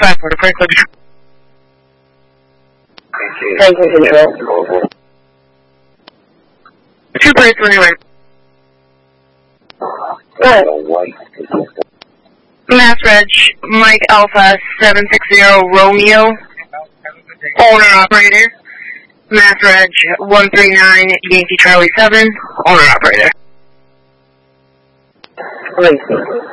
540 Franklin. Franklin Control. 2.3 What? Mass Reg, Mike Alpha 760 Romeo, owner operator. Mass Reg 139 Yankee Charlie 7, owner operator. Racing.